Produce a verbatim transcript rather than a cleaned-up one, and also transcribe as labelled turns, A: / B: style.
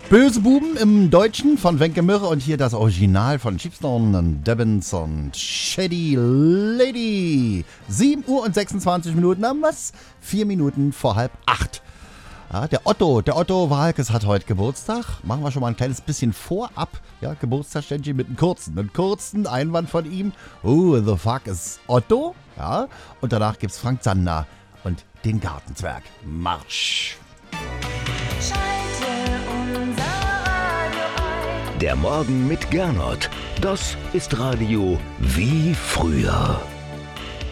A: Böse Buben im Deutschen von Wenke Mürre und hier das Original von Sheepstone und Devins und Shady Lady. sieben Uhr und sechsundzwanzig Minuten, haben was? Vier Minuten vor halb acht. Ja, der Otto, der Otto Walkes hat heute Geburtstag. Machen wir schon mal ein kleines bisschen vorab. Ja, Geburtstagsständchen mit einem kurzen, einen kurzen Einwand von ihm. Oh, the fuck is Otto? Ja, und danach gibt's Frank Zander und den Gartenzwerg. Marsch!
B: Der Morgen mit Gernot. Das ist Radio wie früher.